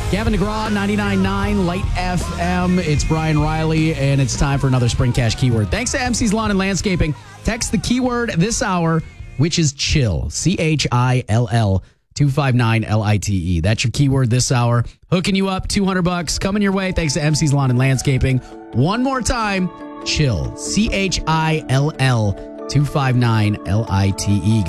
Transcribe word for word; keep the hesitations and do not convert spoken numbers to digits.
Gavin DeGraw, ninety-nine point nine Light F M. It's Brian Riley, and it's time for another Spring Cash keyword. Thanks to M C's Lawn and Landscaping. Text the keyword this hour, which is chill. C H I L L, two five nine L I T E. That's your keyword this hour. Hooking you up, two hundred bucks coming your way thanks to M C's Lawn and Landscaping. One more time, chill. C H I L L, two five nine L I T E.